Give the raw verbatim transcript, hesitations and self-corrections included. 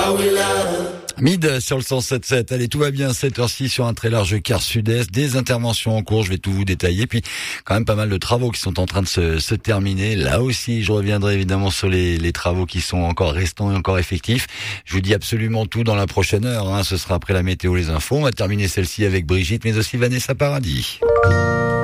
Mid sur le cent sept sept. Allez, tout va bien cette heure-ci sur un très large quart sud-est. Des interventions en cours, je vais tout vous détailler. Puis quand même pas mal de travaux qui sont en train de se, se terminer. Là aussi, je reviendrai évidemment sur les, les travaux qui sont encore restants et encore effectifs. Je vous dis absolument tout dans la prochaine heure. Hein. Ce sera après la météo, les infos. On va terminer celle-ci avec Brigitte, mais aussi Vanessa Paradis.